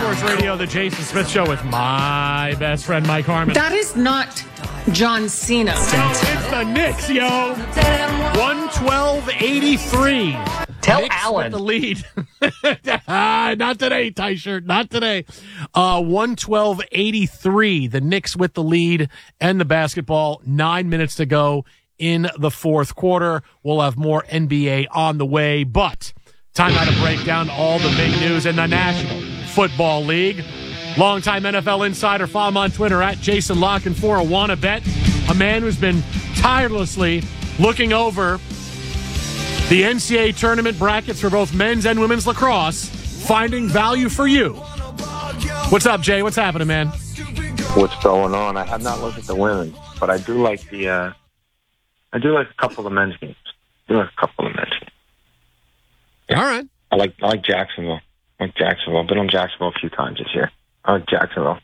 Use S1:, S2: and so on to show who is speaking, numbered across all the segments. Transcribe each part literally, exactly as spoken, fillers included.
S1: Sports Radio, the Jason Smith Show with my best friend, Mike Harmon.
S2: That is not John Cena.
S1: No, it's the Knicks, yo. one twelve eighty-three.
S3: Tell
S1: Knicks
S3: Alan.
S1: with the lead. ah, not today, T-shirt. Not today. Uh, one twelve eighty-three. The Knicks with the lead and the basketball. Nine minutes to go in the fourth quarter. We'll have more N B A on the way, but time now to break down all the big news in the National Football League. Longtime N F L insider, follow him on Twitter at Jason Locken for a wanna bet. A man who's been tirelessly looking over the N C double A tournament brackets for both men's and women's lacrosse, finding value for you. What's up, Jay? What's happening, man?
S4: What's going on? I have not looked at the women, but I do like the. Uh, I do like a couple of the men's games. I do like a couple of the men's games.
S1: All right.
S4: I like I like Jacksonville. I like Jacksonville. I've been on Jacksonville a few times this year. I like Jacksonville.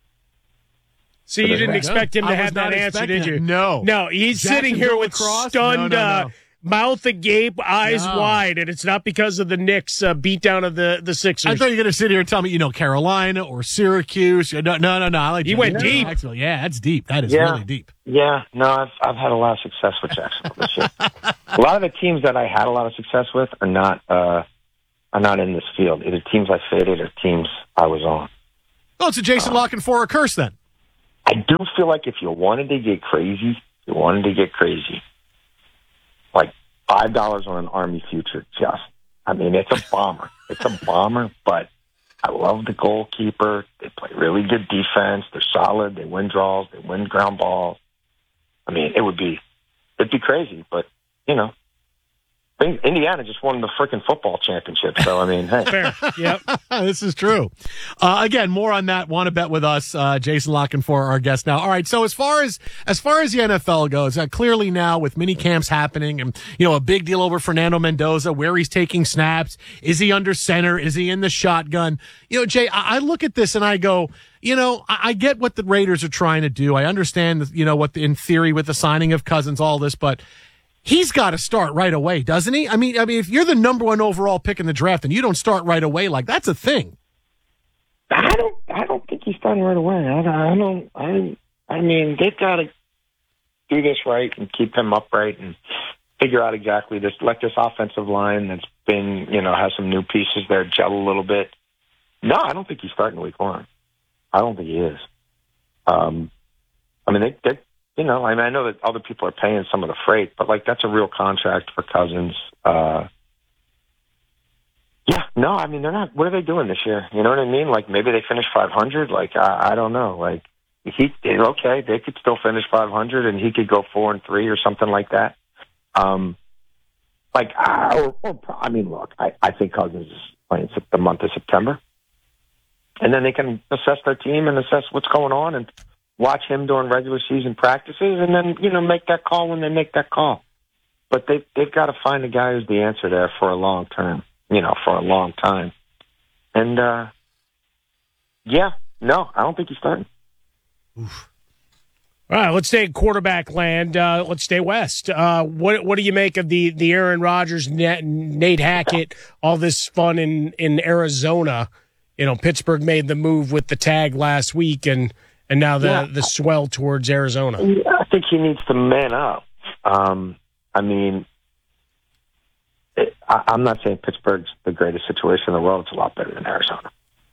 S5: See, you didn't expect him to
S1: I was
S5: have that
S1: not
S5: answer, did
S1: expecting
S5: you?
S1: that. No.
S5: No, he's sitting here
S1: Jacksonville
S5: with
S1: lacrosse?
S5: stunned
S1: No, no, no.
S5: Uh, mouth agape, eyes
S1: No.
S5: wide, and it's not because of the Knicks' uh, beatdown of the, the Sixers.
S1: I thought you were going to sit here and tell me, you know, Carolina or Syracuse. No, no, no. no. I like
S5: He went deep.
S1: Jacksonville. Yeah, that's deep. That is
S4: Yeah.
S1: really deep.
S4: Yeah, no, I've I've had a lot of success with Jacksonville this year. A lot of the teams that I had a lot of success with are not uh, are not in this field. Either teams I faded or teams I was on.
S1: Oh, it's a Jason Locken for a curse then.
S4: I do feel like if you wanted to get crazy, you wanted to get crazy, like five dollars on an Army future. Just, I mean, it's a bomber. It's a bomber, but I love the goalkeeper. They play really good defense. They're solid. They win draws. They win ground balls. I mean, it would be, it'd be crazy, but you know, Indiana just won the freaking football championship. So I mean, hey,
S5: Fair. Yep.
S1: This is true. Uh, again, more on that. Want to bet with us, uh, Jason Locken for our guest now. All right. So as far as as far as the N F L goes, uh, clearly now with mini camps happening, and you know a big deal over Fernando Mendoza, where he's taking snaps. Is he under center? Is he in the shotgun? You know, Jay, I, I look at this and I go, you know, I, I get what the Raiders are trying to do. I understand, you know, what the, in theory with the signing of Cousins, all this, but he's got to start right away, doesn't he? I mean, I mean, if you're the number one overall pick in the draft and you don't start right away, like that's a thing.
S4: I don't. I don't think he's starting right away. I, I don't. I. I mean, they've got to do this right and keep him upright and figure out exactly this. Let this offensive line that's been, you know, has some new pieces there gel a little bit. No, I don't think he's starting week one. I don't think he is. Um, I mean, they, they you know, I mean, I know that other people are paying some of the freight, but like that's a real contract for Cousins. Uh, yeah, no, I mean, they're not. What are they doing this year? You know what I mean? Like maybe they finish five hundred. Like I, I don't know. Like he, okay, they could still finish five hundred, and he could go four and three or something like that. Um, like I, or, or, I mean, look, I, I think Cousins is playing the month of September, and then they can assess their team and assess what's going on and watch him during regular season practices, and then, you know, make that call when they make that call. But they, they've got to find a guy who's the answer there for a long term, you know, for a long time. And, uh, yeah, no, I don't think he's starting.
S5: Oof. All right, let's stay in quarterback land. Uh, let's stay west. Uh, what what do you make of the, the Aaron Rodgers, Nate Hackett, all this fun in, in Arizona? You know, Pittsburgh made the move with the tag last week, and And now the,
S4: yeah.
S5: the swell towards Arizona.
S4: I think he needs to man up. Um, I mean, it, I, I'm not saying Pittsburgh's the greatest situation in the world. It's a lot better than Arizona.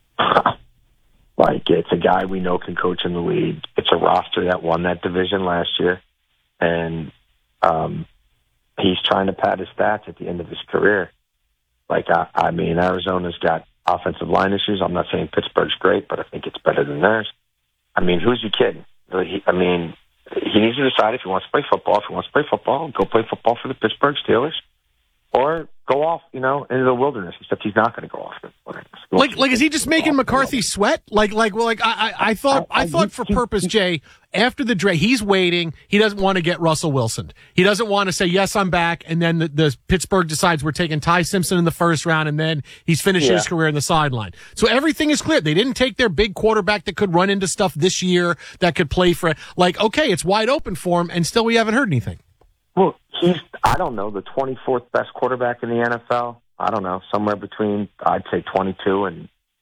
S4: Like, it's a guy we know can coach in the league. It's a roster that won that division last year. And um, he's trying to pad his stats at the end of his career. Like, I, I mean, Arizona's got offensive line issues. I'm not saying Pittsburgh's great, but I think it's better than theirs. I mean, who's he kidding? I mean, he needs to decide if he wants to play football. If he wants to play football, go play football for the Pittsburgh Steelers, or go off, you know, into the wilderness. Except he's not going to go off the wilderness.
S1: Like, like, is he just making McCarthy sweat? Like, like, well, like, I, I, I thought, I, I thought for purpose, Jay, after the draft, he's waiting. He doesn't want to get Russell Wilson. He doesn't want to say, yes, I'm back. And then the, the Pittsburgh decides we're taking Ty Simpson in the first round. And then he's finishing
S4: Yeah.
S1: his career in the sideline. So everything is clear. They didn't take their big quarterback that could run into stuff this year, that could play for, like, okay, it's wide open for him. And still we haven't heard anything.
S4: Well, he's, I don't know, the twenty-fourth best quarterback in the N F L. I don't know, somewhere between, I'd say twenty-two and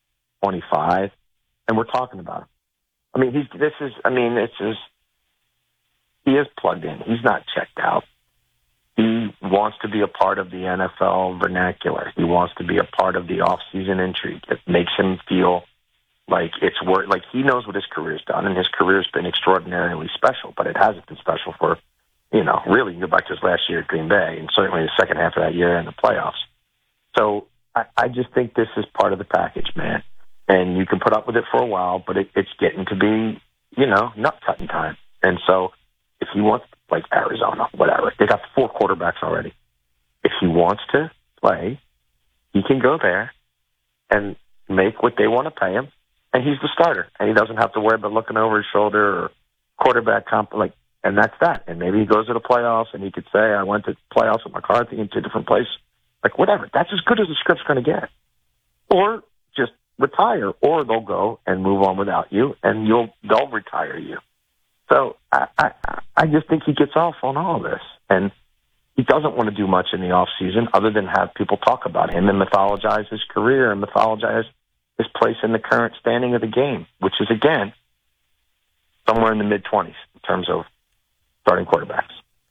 S4: twenty-five, and we're talking about him. I mean, he's this is. I mean, it's just he is plugged in. He's not checked out. He wants to be a part of the N F L vernacular. He wants to be a part of the off-season intrigue. It makes him feel like it's worth. Like he knows what his career's done, and his career's been extraordinarily special. But it hasn't been special for, you know, really. You go back to his last year at Green Bay, and certainly the second half of that year in the playoffs. So I, I just think this is part of the package, man. And you can put up with it for a while, but it, it's getting to be, you know, nut cutting time. And so if he wants, like Arizona, whatever, they got four quarterbacks already. If he wants to play, he can go there and make what they want to pay him, and he's the starter. And he doesn't have to worry about looking over his shoulder or quarterback comp, like, and that's that. And maybe he goes to the playoffs, and he could say, I went to playoffs with McCarthy in two different places. Like, whatever. That's as good as the script's going to get. Or just retire, or they'll go and move on without you, and you'll they'll retire you. So I, I, I just think he gets off on all of this, and he doesn't want to do much in the off season other than have people talk about him and mythologize his career and mythologize his place in the current standing of the game, which is again somewhere in the mid twenties in terms of starting quarterbacks.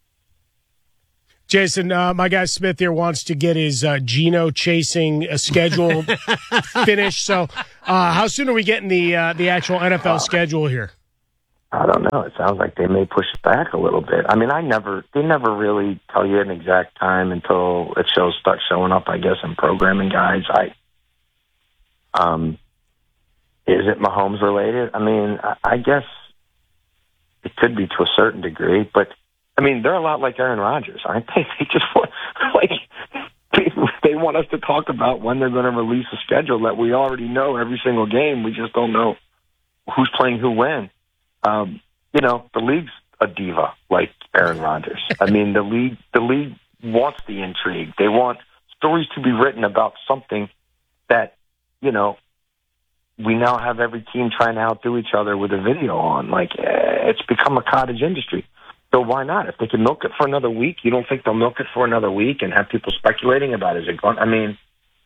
S5: Jason, uh, my guy Smith here wants to get his uh, Geno chasing uh, schedule finished. So, uh, how soon are we getting the uh, the actual N F L uh, schedule here?
S4: I don't know. It sounds like they may push it back a little bit. I mean, I never, they never really tell you an exact time until it shows start showing up, I guess, in programming guides. I, um, is it Mahomes related? I mean, I, I guess it could be to a certain degree, but I mean, they're a lot like Aaron Rodgers, aren't they? They just want, like, they, they want us to talk about when they're going to release a schedule that we already know every single game. We just don't know who's playing who when. Um, you know, the league's a diva like Aaron Rodgers. I mean, the league, the league wants the intrigue. They want stories to be written about something that, you know, we now have every team trying to outdo each other with a video on. Like, eh, it's become a cottage industry. So why not? If they can milk it for another week, you don't think they'll milk it for another week and have people speculating about is it going? I mean,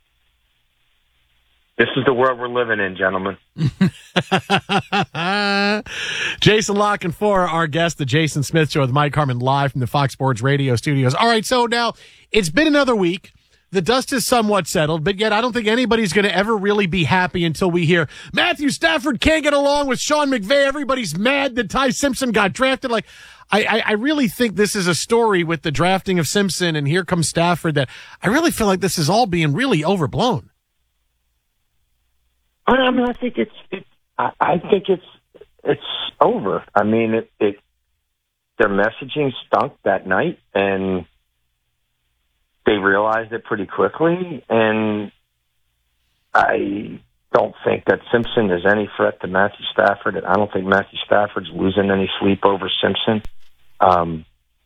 S4: this is the world we're living in, gentlemen.
S1: Jason La Canfora, our guest, the Jason Smith Show with Mike Harmon live from the Fox Sports Radio studios. All right, so now it's been another week. The dust is somewhat settled, but yet I don't think anybody's going to ever really be happy until we hear Matthew Stafford can't get along with Sean McVay. Everybody's mad that Ty Simpson got drafted. Like, I, I, I really think this is a story with the drafting of Simpson and here comes Stafford that I really feel like this is all being really overblown.
S4: I mean, I think it's, it, I, I think it's, it's over. I mean, it, it, their messaging stunk that night, and they realized it pretty quickly. And I don't think that Simpson is any threat to Matthew Stafford. I don't think Matthew Stafford's losing any sleep over Simpson. Um,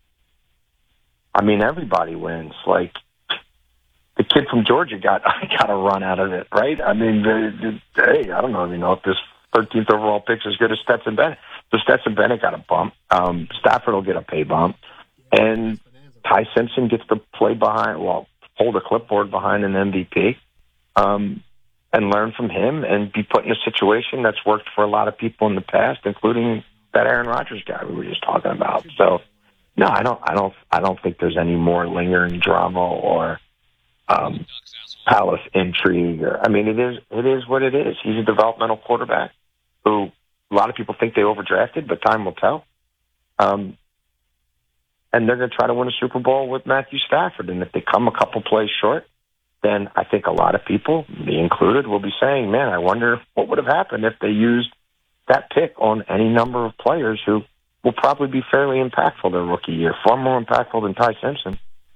S4: I mean, everybody wins. Like, the kid from Georgia got got a run out of it, right? I mean, the, the, hey, I don't know, you know if this thirteenth overall pick is as good as Stetson Bennett. So Stetson Bennett got a bump. Um, Stafford will get a pay bump, and Ty Simpson gets to play behind, well, hold a clipboard behind an M V P, um, and learn from him, and be put in a situation that's worked for a lot of people in the past, including that Aaron Rodgers guy we were just talking about. So, no, I don't, I don't, I don't think there's any more lingering drama or Um, palace intrigue. I mean, it is it is what it is. He's a developmental quarterback who a lot of people think they overdrafted, but time will tell. Um, and they're going to try to win a Super Bowl with Matthew Stafford. And if they come a couple plays short, then I think a lot of people, me included, will be saying, man, I wonder what would have happened if they used that pick on any number of players who will probably be fairly impactful their rookie year, far more impactful than Ty Simpson.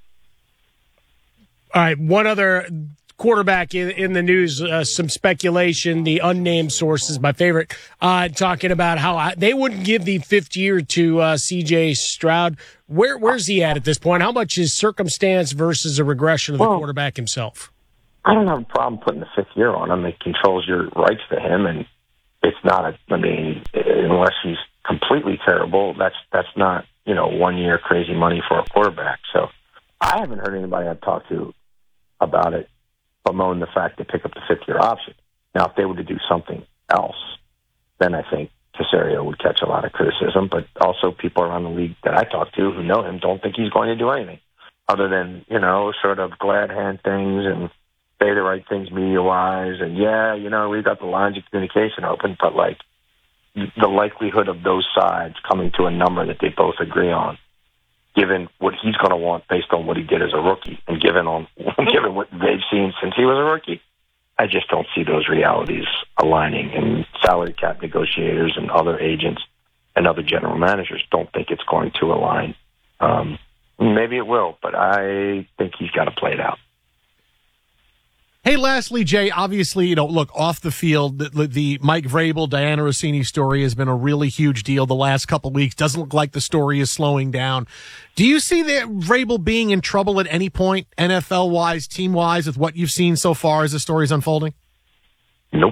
S5: All right, one other quarterback in, in the news, uh, some speculation, the unnamed sources, my favorite, uh, talking about how I, they wouldn't give the fifth year to uh, C J Stroud. Where Where's he at at this point? How much is circumstance versus a regression of the well, quarterback himself?
S4: I don't have a problem putting the fifth year on him. It controls your rights to him, and it's not a, I mean, unless he's completely terrible, that's that's not, you know, one year crazy money for a quarterback. So I haven't heard anybody I've talked to about it bemoan the fact to pick up the fifth year option. Now, if they were to do something else, then I think Caserio would catch a lot of criticism. But also people around the league that I talk to who know him don't think he's going to do anything other than, you know, sort of glad hand things and say the right things media-wise. And, yeah, you know, we've got the lines of communication open, but, like, the likelihood of those sides coming to a number that they both agree on, given what he's going to want based on what he did as a rookie and given on given what they've seen since he was a rookie, I just don't see those realities aligning. And salary cap negotiators and other agents and other general managers don't think it's going to align. Um, maybe it will, but I think he's got to play it out.
S1: Hey, lastly, Jay, obviously, you know, look, off the field, the, the Mike Vrabel, Diana Rossini story has been a really huge deal the last couple of weeks. Doesn't look like the story is slowing down. Do you see that Vrabel being in trouble at any point, N F L-wise, team-wise, with what you've seen so far as the story's unfolding?
S4: Nope.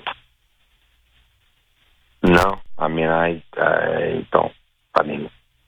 S4: No. I mean, I, I don't. I mean,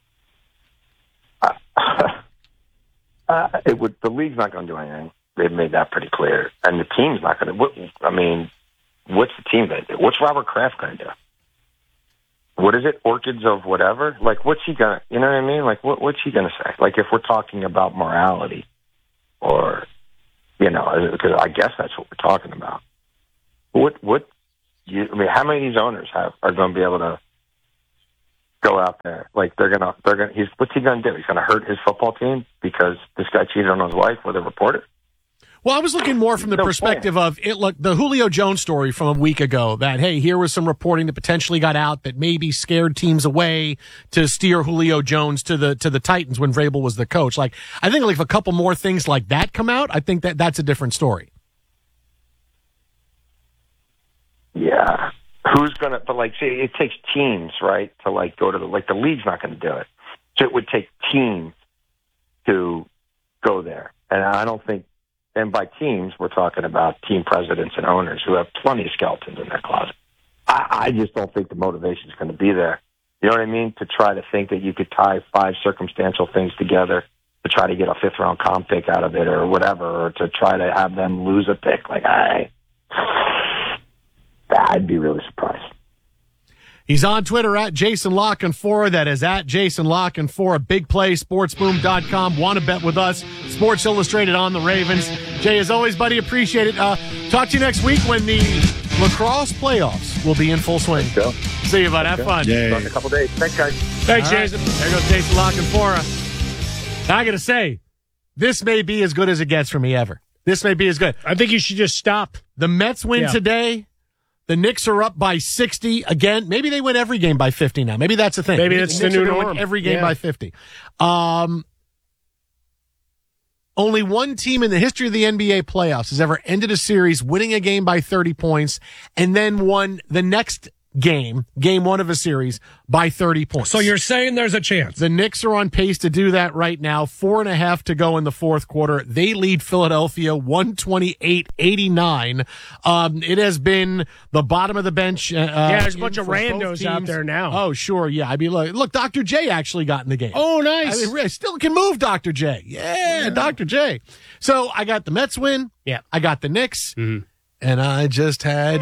S4: I, uh, it would. The league's not going to do anything. They've made that pretty clear. And the team's not going to. I mean, what's the team going to do? What's Robert Kraft going to do? What is it? Orchids of whatever? Like, what's he going to, you know what I mean? Like, what, what's he going to say? Like, if we're talking about morality or, you know, because I guess that's what we're talking about. What, what, you, I mean, how many of these owners have are going to be able to go out there? Like, they're going to, they're going to, he's, what's he going to do? He's going to hurt his football team because this guy cheated on his wife with a reporter?
S1: Well, I was looking more from the
S4: No
S1: perspective
S4: plan.
S1: of it. Look, the Julio Jones story from a week ago that, hey, here was some reporting that potentially got out that maybe scared teams away to steer Julio Jones to the, to the Titans when Vrabel was the coach. Like, I think like if a couple more things like that come out, I think that that's a different story.
S4: Yeah. Who's going to, but like, see, it takes teams, right, to like go to the, like the league's not going to do it. So it would take teams to go there. And I don't think, and by teams, we're talking about team presidents and owners who have plenty of skeletons in their closet. I, I just don't think the motivation is going to be there. You know what I mean? To try to think that you could tie five circumstantial things together to try to get a fifth round comp pick out of it or whatever, or to try to have them lose a pick. Like, I, I'd be really surprised.
S1: He's on Twitter at Jason Lockenfora. That is at Jason Lockenfora. Big Play, sportsboom dot com. Want to bet with us? Sports Illustrated on the Ravens. Jay, as always, buddy, appreciate it. Uh, talk to you next week when the lacrosse playoffs will be in full swing.
S4: Let's go.
S1: See you, bud. Have fun.
S4: Yeah. Talk in a couple days. Thanks, guys.
S5: Thanks,
S1: All right.
S5: Jason.
S1: There goes Jason Lockenfora. I got to say, this may be as good as it gets for me ever. This may be as good.
S5: I think you should just stop.
S1: The Mets win
S5: Yeah.
S1: today. The Knicks are up by sixty again. Maybe they win every game by fifty now. Maybe that's the thing.
S5: Maybe that's the
S1: Knicks
S5: new
S1: are gonna
S5: norm.
S1: win every game
S5: Yeah.
S1: by fifty. Um, only one team in the history of the N B A playoffs has ever ended a series winning a game by thirty points and then won the next game, game one of a series, by thirty points.
S3: So you're saying there's a chance?
S1: The Knicks are on pace to do that right now. Four and a half to go in the fourth quarter. They lead Philadelphia one twenty-eight eighty-nine. Um, it has been the bottom of the bench. Uh,
S5: Yeah, there's a bunch of
S1: for both
S5: randos out
S1: teams.
S5: there now.
S1: Oh, sure. Yeah. I mean, look, look, Doctor J actually got in the game.
S5: Oh, nice.
S1: I mean, I still can move, Doctor J. Yeah, yeah, Doctor J. So I got the Mets win.
S5: Yeah.
S1: I got the Knicks.
S5: Mm-hmm.
S1: And I just had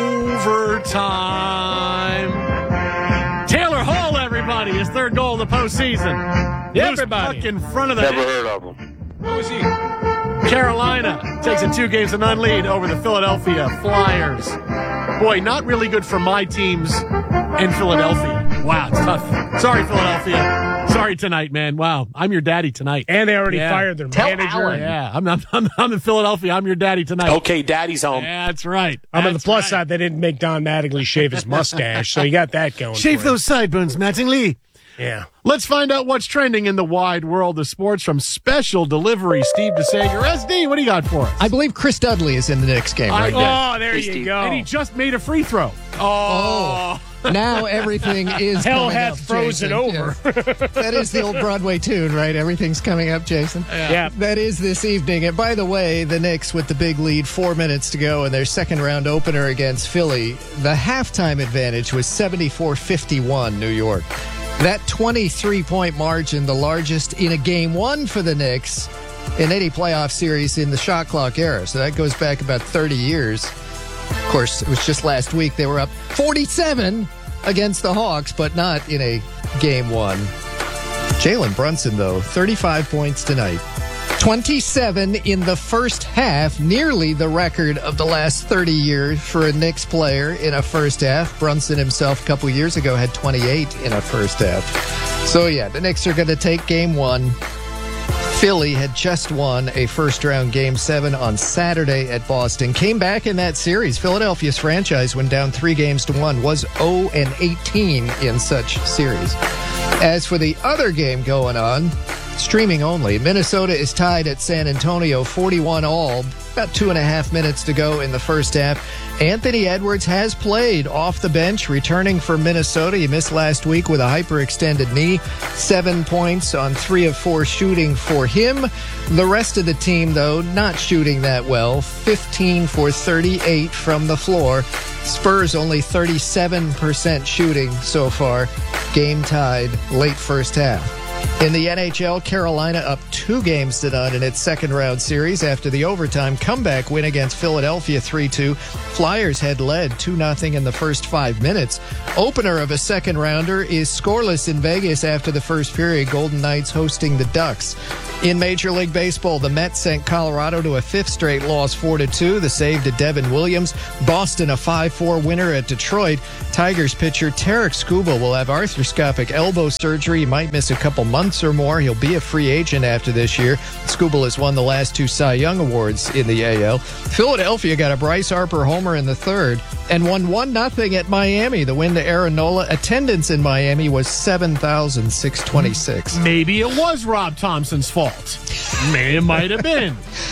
S1: overtime. Taylor Hall, everybody, his third goal of the postseason.
S5: Yeah,
S1: Loose
S5: everybody.
S1: puck in front of the
S4: Never
S1: net.
S4: heard of him.
S3: Who is he?
S1: Carolina takes a two games to none lead over the Philadelphia Flyers. Boy, not really good for my teams in Philadelphia. Wow, it's tough. Sorry, Philadelphia. Sorry tonight, man. Wow, I'm your daddy tonight.
S5: And they already
S1: Yeah.
S5: fired their
S1: Tell
S5: manager.
S1: Alan. Yeah, I'm, I'm, I'm, I'm in Philadelphia. I'm your daddy tonight.
S3: Okay, daddy's home.
S1: Yeah, that's right.
S5: I'm on the
S1: That's
S5: plus
S1: right.
S5: side. They didn't make Don Mattingly shave his mustache, so you got that going.
S1: Shave
S5: for you.
S1: those sideburns, Mattingly.
S5: Yeah.
S1: Let's find out what's trending in the wide world of sports from Special Delivery. Steve DeSager. S D, what do you got for us?
S6: I believe Chris Dudley is in the Knicks game right now.
S5: Oh, there you go.
S1: And he just made a free throw. Oh.
S6: Now everything is
S5: Hell
S6: coming
S5: hath
S6: up,
S5: frozen
S6: Jason.
S5: over.
S6: Yeah. That is the old Broadway tune, right? Everything's coming up, Jason.
S5: Yeah.
S6: That is this evening. And by the way, the Knicks with the big lead, four minutes to go in their second round opener against Philly. The halftime advantage was seventy-four fifty-one, New York. That twenty-three point margin, the largest in a game one for the Knicks in any playoff series in the shot clock era. So that goes back about thirty years. Of course, it was just last week they were up forty-seven against the Hawks, but not in a game one. Jalen Brunson, though, thirty-five points tonight. twenty-seven in the first half, nearly the record of the last thirty years for a Knicks player in a first half. Brunson himself a couple years ago had twenty-eight in a first half. So, yeah, the Knicks are going to take game one. Philly had just won a first-round Game seven on Saturday at Boston. Came back in that series. Philadelphia's franchise, when down three games to one, was oh and eighteen in such series. As for the other game going on, streaming only, Minnesota is tied at San Antonio, forty-one all. About two and a half minutes to go in the first half. Anthony Edwards has played off the bench, returning for Minnesota. He missed last week with a hyperextended knee. Seven points on three of four shooting for him. The rest of the team, though, not shooting that well. fifteen for thirty-eight from the floor. Spurs only thirty-seven percent shooting so far. Game tied late first half. In the N H L, Carolina up two games to none in its second-round series after the overtime comeback win against Philadelphia three two. Flyers had led two nothing in the first five minutes. Opener of a second-rounder is scoreless in Vegas after the first period. Golden Knights hosting the Ducks. In Major League Baseball, the Mets sent Colorado to a fifth straight loss, four to two. The save to Devin Williams. Boston a five four winner at Detroit. Tigers pitcher Tarek Skubal will have arthroscopic elbow surgery. He might miss a couple months or more. He'll be a free agent after this year. Skubal has won the last two Cy Young Awards in the A L. Philadelphia got a Bryce Harper homer in the third and won one nothing at Miami. The win to Aaron Nola. Attendance in Miami was seven thousand six hundred twenty-six.
S1: Maybe it was Rob Thompson's fault. Maybe it might have been.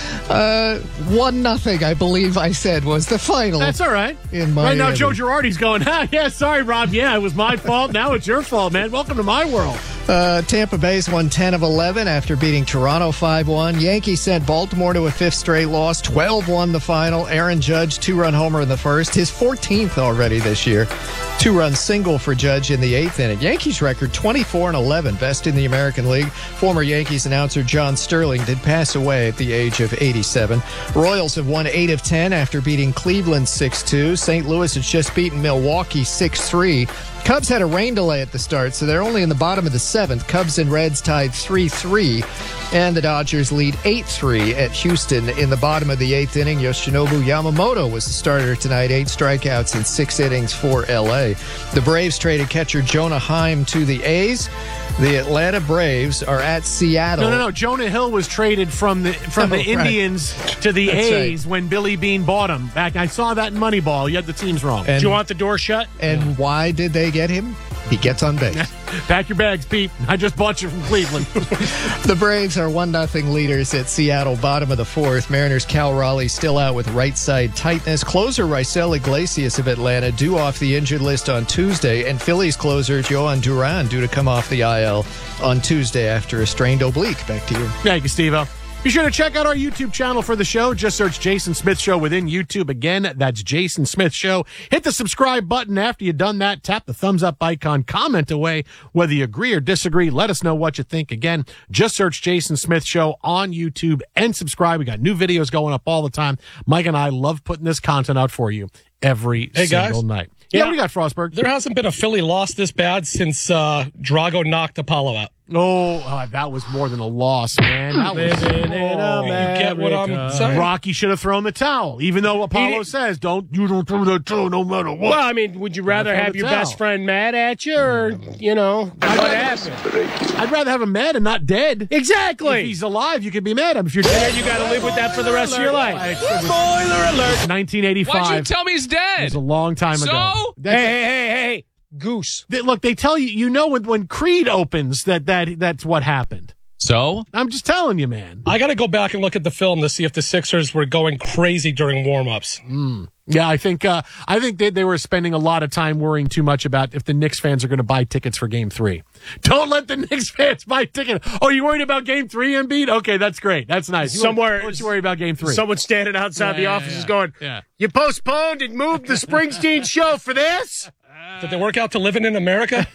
S6: Uh, one nothing, I believe I said, was the final.
S1: That's all right.
S6: In Miami.
S1: Right now, Joe Girardi's going, ah, yeah, sorry, Rob. Yeah, it was my fault. Now it's your fault, man. Welcome to my world.
S6: Uh, Tampa Bay's won ten of eleven after beating Toronto five one. Yankees sent Baltimore to a fifth straight loss. twelve one the final. Aaron Judge, two-run homer in the first. His fourteenth already this year. Two-run single for Judge in the eighth inning. Yankees record twenty-four and eleven, best in the American League. Former Yankees announcer John Sterling did pass away at the age of eighty-seven. Royals have won eight of ten after beating Cleveland six two. Saint Louis has just beaten Milwaukee six three. Cubs had a rain delay at the start, so they're only in the bottom of the seventh. Cubs and Reds tied three three, and the Dodgers lead eight three at Houston. In the bottom of the eighth inning, Yoshinobu Yamamoto was the starter tonight, eight strikeouts in six innings for L A. The Braves traded catcher Jonah Heim to the A's. The Atlanta Braves are at Seattle.
S1: No, no, no. Jonah Hill was traded from the from the
S6: Oh, right.
S1: Indians to the
S6: That's
S1: A's
S6: right.
S1: when Billy Bean bought him. Back, I saw that in Moneyball. You had the teams wrong.
S6: And,
S5: Do you want the door shut?
S6: and why did they get him? He gets on base.
S1: Pack your bags, Pete. I just bought you from Cleveland.
S6: The Braves are one nothing leaders at Seattle, bottom of the fourth. Mariners' Cal Raleigh still out with right side tightness. Closer Raisel Iglesias of Atlanta due off the injured list on Tuesday, and Phillies closer Johan Duran due to come off the I L on Tuesday after a strained oblique. Back to you.
S1: Thank you, Steve-O. Be sure to check out our YouTube channel for the show. Just search Jason Smith Show within YouTube. Again, that's Jason Smith Show. Hit the subscribe button. After you've done that, tap the thumbs up icon. Comment away whether you agree or disagree. Let us know what you think. Again, just search Jason Smith Show on YouTube and subscribe. We got new videos going up all the time. Mike and I love putting this content out for you every
S3: Hey,
S1: single
S3: guys.
S1: night. Yeah,
S3: Yeah.
S1: what do you got, Frostberg?
S3: There hasn't been a Philly loss this bad since uh, Drago knocked Apollo out.
S1: Oh, uh, that was more than a loss, man. That was,
S5: Living in
S1: oh.
S3: You get what I'm saying?
S1: Rocky should have thrown the towel, even though Apollo
S5: did-
S1: says, "Don't you don't throw the towel no matter what."
S5: Well, I mean, would you rather
S1: throw
S5: have
S1: the
S5: your
S1: towel.
S5: best friend mad at you, or you know what happened?
S1: I'd rather have him mad and not dead.
S5: Exactly.
S1: If he's alive, you can be mad at him. If you're
S5: And
S1: dead,
S5: then you got to live with that for the rest of your life.
S1: Spoiler alert! nineteen eighty-five.
S7: Why'd you tell me he's
S1: It
S7: dead?
S1: was a long time
S7: So?
S1: ago.
S5: Hey, hey, hey, hey, goose.
S1: They- look, they tell you, you know, when when Creed opens, that that that's what happened.
S7: So?
S1: I'm just telling you, man.
S3: I got to go back and look at the film to see if the Sixers were going crazy during warm-ups.
S1: Yeah, I think uh, I think they, they were spending a lot of time worrying too much about if the Knicks fans are going to buy tickets for Game Three. Don't let the Knicks fans buy tickets. Oh, you worried about Game Three, Embiid? Okay, that's great. That's nice. You
S5: Somewhere-
S1: don't you worry about Game Three.
S5: Someone standing outside
S1: Yeah,
S5: the
S1: yeah,
S5: office
S1: yeah.
S5: is going,
S1: Yeah.
S5: "You postponed and moved the Springsteen show for this?"
S3: Did they work out to living in America?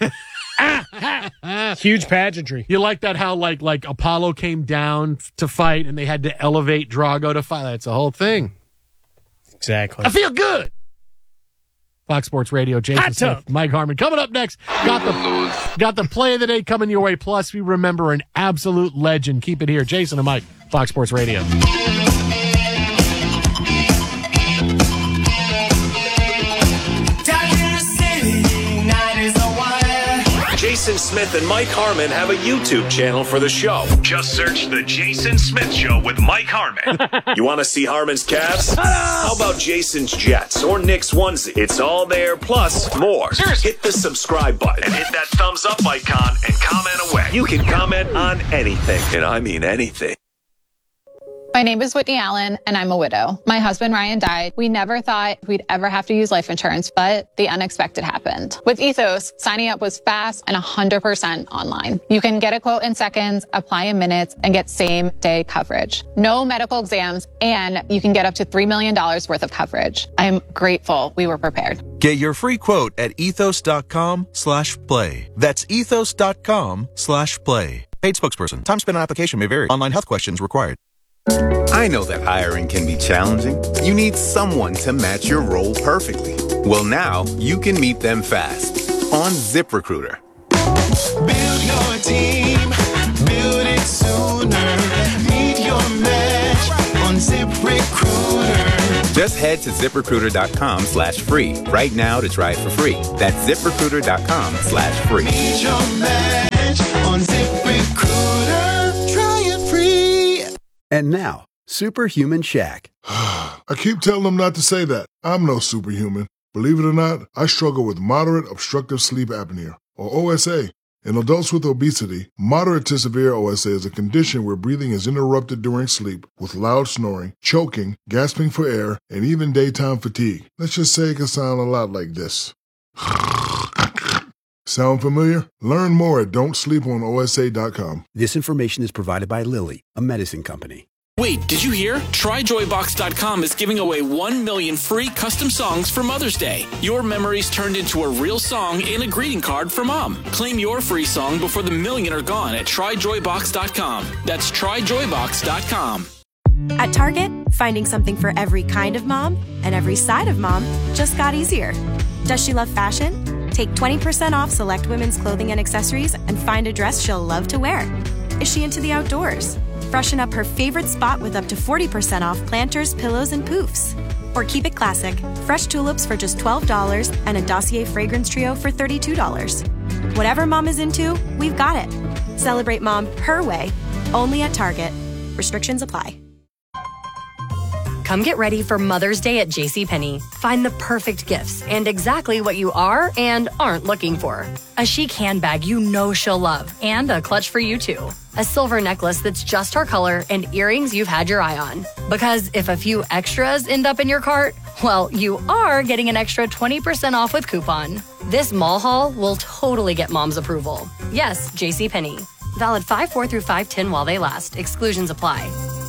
S5: Huge pageantry.
S1: You like that? How like like Apollo came down to fight and they had to elevate Drago to fight. That's the whole thing.
S5: Exactly.
S1: I feel good. Fox Sports Radio, Jason
S5: Hot
S1: Smith,
S5: tub.
S1: Mike Harmon. Coming up next, got the, got the play of the day coming your way. Plus, we remember an absolute legend. Keep it here. Jason and Mike, Fox Sports Radio.
S7: Jason Smith and Mike Harmon have a YouTube channel for the show. Just search The Jason Smith Show with Mike Harmon. You want to see Harmon's Cavs? How about Jason's Jets or Knicks onesie? It's all there, plus more. Hit the subscribe button and hit that thumbs up icon and comment away. You can comment on anything, and I mean anything.
S8: My name is Whitney Allen, and I'm a widow. My husband, Ryan, died. We never thought we'd ever have to use life insurance, but the unexpected happened. With Ethos, signing up was fast and one hundred percent online. You can get a quote in seconds, apply in minutes, and get same-day coverage. No medical exams, and you can get up to three million dollars worth of coverage. I am grateful we were prepared.
S9: Get your free quote at ethos.com slash play. That's ethos.com slash play. Paid spokesperson. Time spent on application may vary. Online health questions required.
S10: I know that hiring can be challenging. You need someone to match your role perfectly. Well, now you can meet them fast on ZipRecruiter.
S11: Build your team, build it sooner. Meet your match on ZipRecruiter.
S10: Just head to ZipRecruiter.com slash free right now to try it for free. That's ZipRecruiter.com slash free.
S11: Meet your match on ZipRecruiter. Try it free.
S12: And now, Superhuman Shaq.
S13: I keep telling them not to say that. I'm no superhuman. Believe it or not, I struggle with moderate obstructive sleep apnea, or O S A. In adults with obesity, moderate to severe O S A is a condition where breathing is interrupted during sleep with loud snoring, choking, gasping for air, and even daytime fatigue. Let's just say it can sound a lot like this. Sound familiar? Learn more at don't sleep on O S A dot com.
S12: This information is provided by Lilly, a medicine company.
S14: Wait, did you hear? Try joy box dot com is giving away one million free custom songs for Mother's Day. Your memories turned into a real song and a greeting card for Mom. Claim your free song before the million are gone at try joy box dot com. That's try joy box dot com.
S15: At Target, finding something for every kind of mom and every side of mom just got easier. Does she love fashion? Take twenty percent off select women's clothing and accessories and find a dress she'll love to wear. Is she into the outdoors? Freshen up her favorite spot with up to forty percent off planters, pillows, and poofs. Or keep it classic, fresh tulips for just twelve dollars and a Dossier fragrance trio for thirty-two dollars. Whatever mom is into, we've got it. Celebrate mom her way, only at Target. Restrictions apply.
S16: Come get ready for Mother's Day at JCPenney. Find the perfect gifts and exactly what you are and aren't looking for. A chic handbag you know she'll love and a clutch for you too. A silver necklace that's just her color and earrings you've had your eye on. Because if a few extras end up in your cart, well, you are getting an extra twenty percent off with coupon. This mall haul will totally get mom's approval. Yes, JCPenney. Valid five four through five ten while they last. Exclusions apply.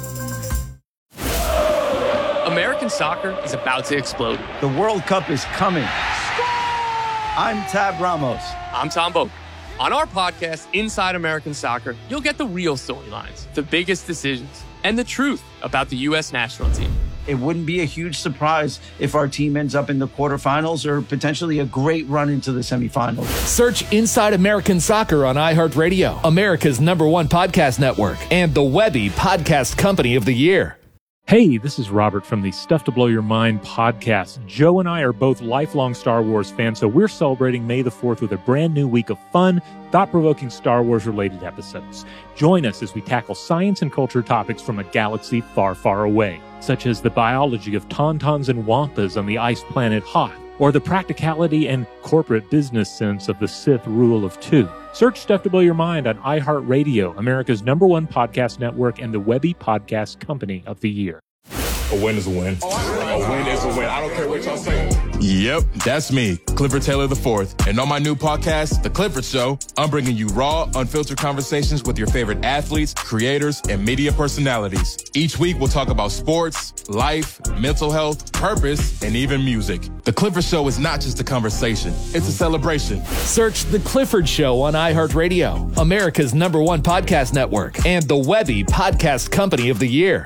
S17: American soccer is about to explode. The World Cup is coming. I'm Tab Ramos. I'm Tom Boak. On our podcast, Inside American Soccer, you'll get the real storylines, the biggest decisions, and the truth about the U S national team.
S18: It wouldn't be a huge surprise if our team ends up in the quarterfinals or potentially a great run into the semifinals.
S19: Search Inside American Soccer on iHeartRadio, America's number one podcast network, and the Webby Podcast Company of the Year.
S20: Hey, this is Robert from the Stuff to Blow Your Mind podcast. Joe and I are both lifelong Star Wars fans, so we're celebrating May the fourth with a brand new week of fun, thought-provoking Star Wars-related episodes. Join us as we tackle science and culture topics from a galaxy far, far away, such as the biology of tauntauns and wampas on the ice planet Hoth, or the practicality and corporate business sense of the Sith rule of two. Search Stuff to Blow Your Mind on iHeartRadio, America's number one podcast network, and the Webby Podcast Company of the Year.
S21: A win is a win. A win is a win. I don't care what y'all say. Yep, that's me, Clifford Taylor the fourth. And on my new podcast, The Clifford Show, I'm bringing you raw, unfiltered conversations with your favorite athletes, creators, and media personalities. Each week, we'll talk about sports, life, mental health, purpose, and even music. The Clifford Show is not just a conversation. It's a celebration.
S19: Search The Clifford Show on iHeartRadio, America's number one podcast network, and the Webby Podcast Company of the Year.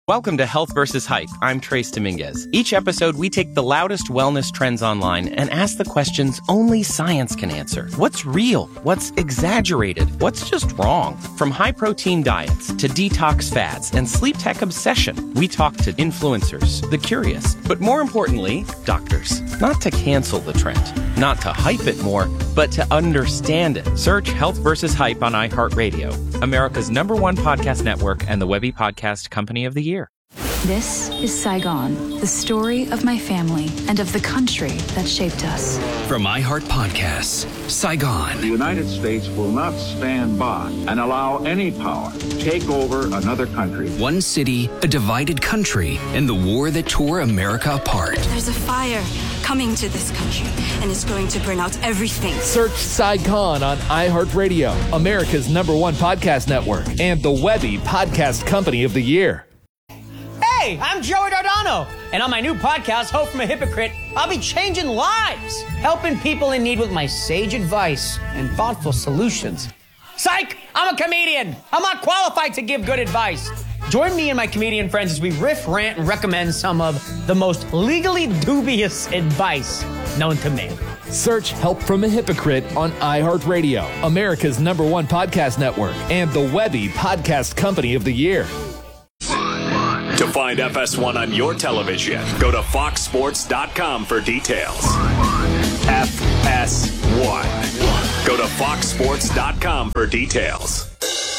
S2: Welcome to Health versus Hype. I'm Trace Dominguez. Each episode, we take the loudest wellness trends online and ask the questions only science can answer. What's real? What's exaggerated? What's just wrong? From high-protein diets to detox fads and sleep tech obsession, we talk to influencers, the curious, but more importantly, doctors. Not to cancel the trend, not to hype it more, but to understand it. Search Health versus Hype on iHeartRadio, America's number one podcast network and the Webby Podcast Company of the Year.
S22: This is Saigon, the story of my family and of the country that shaped us.
S23: From iHeart Podcasts, Saigon.
S24: The United States will not stand by and allow any power to take over another country.
S23: One city, a divided country, and the war that tore America apart.
S25: There's a fire coming to this country, and it's going to burn out everything.
S19: Search Saigon on iHeartRadio, America's number one podcast network, and the Webby Podcast Company of the Year.
S26: Hey, I'm Joey Dardano, and on my new podcast, Hope from a Hypocrite, I'll be changing lives, helping people in need with my sage advice and thoughtful solutions. Psych! I'm a comedian. I'm not qualified to give good advice. Join me and my comedian friends as we riff, rant, and recommend some of the most legally dubious advice known to man.
S19: Search Help from a Hypocrite on iHeartRadio, America's number one podcast network, and the Webby Podcast Company of the Year.
S7: To find F S one on your television, go to fox sports dot com for details. F S one. Go to fox sports dot com for details.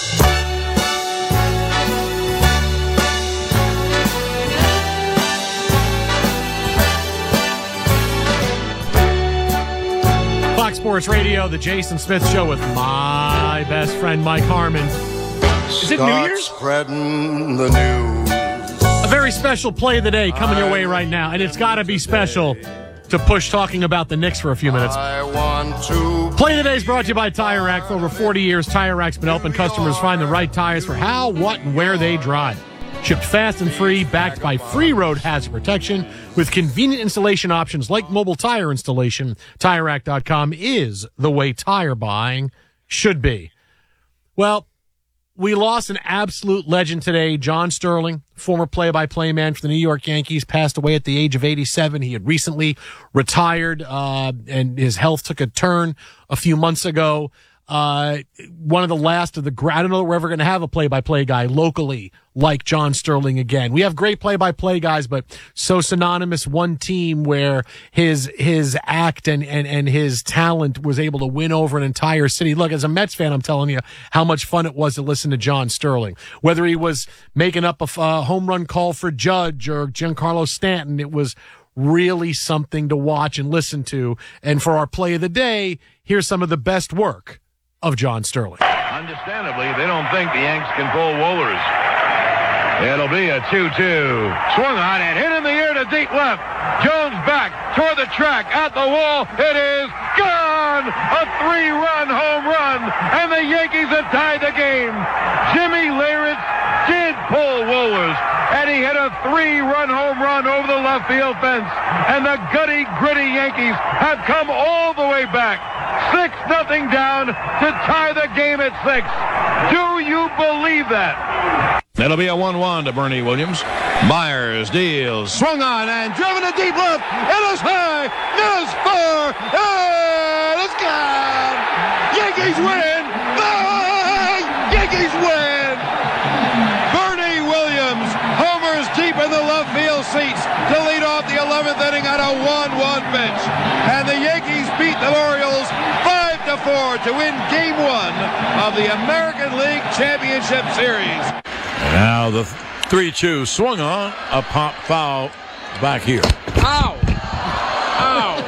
S1: Fox Sports Radio, the Jason Smith Show with my best friend Mike Harmon. Is it New Year's?
S11: Spreading the news.
S1: A very special play of the day coming your way right now, and it's got to be special to push talking about the Knicks for a few minutes.
S11: I want to
S1: Play of the Day is brought to you by Tire Rack. For over forty years, Tire Rack's been helping customers find the right tires for how, what, and where they drive. Shipped fast and free, backed by free road hazard protection with convenient installation options like mobile tire installation. Tire Rack dot com is the way tire buying should be. Well, we lost an absolute legend today. John Sterling, former play-by-play man for the New York Yankees, passed away at the age of eighty-seven. He had recently retired, uh, and his health took a turn a few months ago. Uh, one of the last of the, I don't know that we're ever going to have a play-by-play guy locally like John Sterling again. We have great play-by-play guys, but so synonymous one team where his, his act and, and, and his talent was able to win over an entire city. Look, as a Mets fan, I'm telling you how much fun it was to listen to John Sterling. Whether he was making up a uh, home run call for Judge or Giancarlo Stanton, it was really something to watch and listen to. And for our play of the day, here's some of the best work of John Sterling.
S27: Understandably, they don't think the Yanks can pull Wohlers. It'll be a two two. Swung on and hit in the air to deep left. Jones back toward the track at the wall. It is gone! A three-run home run, and the Yankees have tied the game. Jimmy Leyritz did pull Wohlers, and he hit a three-run home run over the left field fence. And the gutty, gritty Yankees have come all the way back. Six nothing down to tie the game at six. Do you believe that? That'll be a one one to Bernie Williams. Myers deals. Swung on and driven to deep left. It is high. It is far. And it's gone. Yankees win. The Yankees win. Bernie Williams homers deep in the left field seats to lead off the eleventh inning on a one one pitch. And the Yankees beat the Orioles five to four to win game one of the American League Championship Series. Now the three two swung on, a pop foul back here.
S28: Ow! Ow!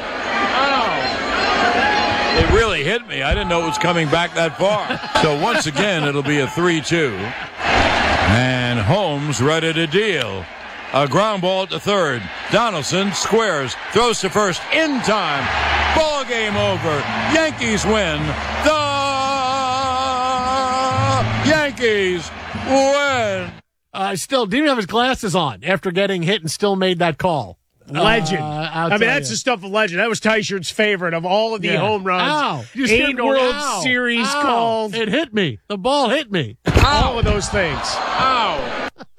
S28: Ow!
S27: It really hit me. I didn't know it was coming back that far. So once again, it'll be a three two. And Holmes ready to deal. A ground ball to third. Donaldson squares, throws to first in time. Ball game over. Yankees win. The Yankees win.
S1: Uh, still didn't even have his glasses on after getting hit and still made that call.
S5: Legend.
S1: Uh,
S5: I mean, that's you. the stuff of legend. That was Tyshird's favorite of all of the
S1: yeah.
S5: home runs.
S1: Ow. You
S5: Eight
S1: going,
S5: World
S1: ow,
S5: Series
S1: ow.
S5: calls.
S1: It hit me. The ball hit me.
S5: Ow. All of those things.
S28: Ow.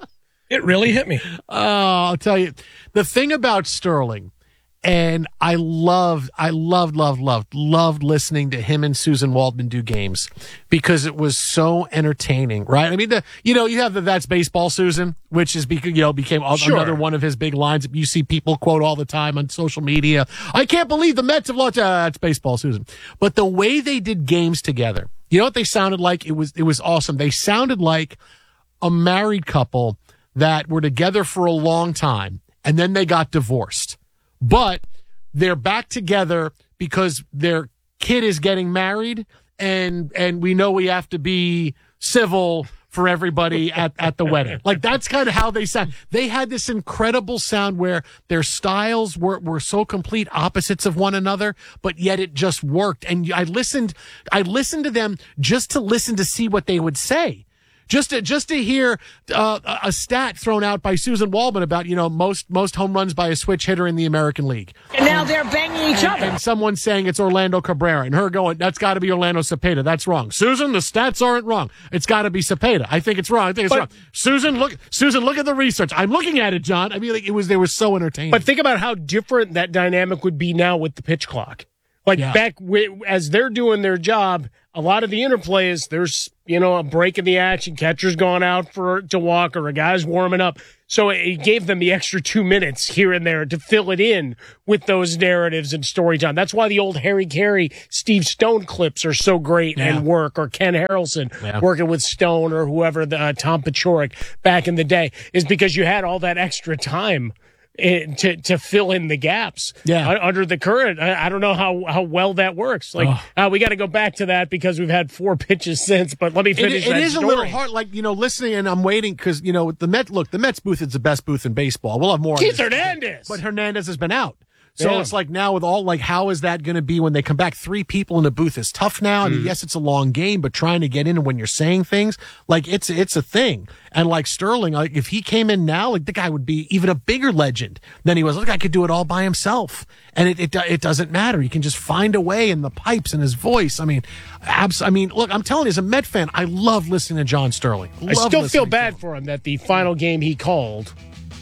S5: It really hit me.
S1: Oh, I'll tell you. The thing about Sterling, and I loved, I loved, loved, loved, loved listening to him and Susan Waldman do games because it was so entertaining, right? I mean, the, you know, you have the That's Baseball, Susan, which is, you know, became
S5: Sure.
S1: another one of his big lines that you see people quote all the time on social media. I can't believe the Mets have lost. Uh, That's Baseball, Susan. But the way they did games together, you know what they sounded like? It was, it was awesome. They sounded like a married couple that were together for a long time and then they got divorced. But they're back together because their kid is getting married, and and we know we have to be civil for everybody at, at the wedding. Like, that's kind of how they sound. They had this incredible sound where their styles were, were so complete opposites of one another, but yet it just worked. And I listened, I listened to them just to listen to see what they would say. Just to, just to hear uh, a stat thrown out by Susan Waldman about, you know, most most home runs by a switch hitter in the American League.
S3: And now they're banging each
S1: and,
S3: other.
S1: And someone saying it's Orlando Cabrera, and her going, that's got to be Orlando Cepeda. That's wrong. Susan, the stats aren't wrong. It's got to be Cepeda. I think it's wrong. I think it's
S5: But-
S1: wrong. Susan, look, Susan, look at the research. I'm looking at it, John. I mean, like, it was, they were so entertaining.
S5: But think about how different that dynamic would be now with the pitch clock. Like
S1: Yeah.
S5: back w- as they're doing their job, a lot of the interplay is there's, you know, a break in the action, catcher's gone out for to walk, or a guy's warming up. So it gave them the extra two minutes here and there to fill it in with those narratives and story time. That's why the old Harry Carey, Steve Stone clips are so great
S1: Yeah.
S5: and work, or Ken Harrelson
S1: Yeah.
S5: working with Stone or whoever, the, uh, Tom Paciorek back in the day, is because you had all that extra time eh, to to fill in the gaps.
S1: Yeah.
S5: Uh, under the current. I, I don't know how, how well that works. Like, uh, we got to go back to that because we've had four pitches since, but let me
S1: It,
S5: finish
S1: it
S5: that
S1: is
S5: story.
S1: a little hard, like, you know, listening, and I'm waiting because, you know, the Met, look, the Mets booth is the best booth in baseball. We'll have more on
S5: Keith
S1: this.
S5: Hernandez.
S1: But Hernandez has been out. So
S5: Yeah.
S1: it's like now with all, like, how is that going to be when they come back? Three people in the booth is tough now. I mean,
S5: Mm.
S1: yes, it's a long game, but trying to get in and when you're saying things, like, it's, it's a thing. And like Sterling, like, if he came in now, like, the guy would be even a bigger legend than he was. Look, I could do it all by himself. And it, it, it doesn't matter. He can just find a way in the pipes and his voice. I mean, abs- I mean, look, I'm telling you, as a Met fan, I love listening to John Sterling.
S5: I
S1: Love
S5: still feel
S1: listening to
S5: bad for him that the final game he called